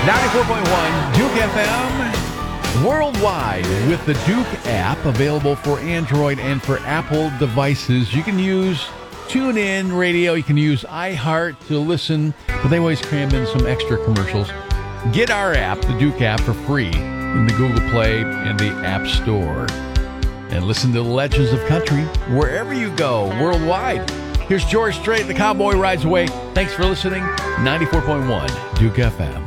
94.1 Duke FM, worldwide with the Duke app, available for Android and for Apple devices. You can use TuneIn Radio, you can use iHeart to listen, but they always cram in some extra commercials. Get our app, the Duke app, for free in the Google Play and the App Store. And listen to the Legends of Country wherever you go, worldwide. Here's George Strait, The Cowboy Rides Away. Thanks for listening. 94.1 Duke FM.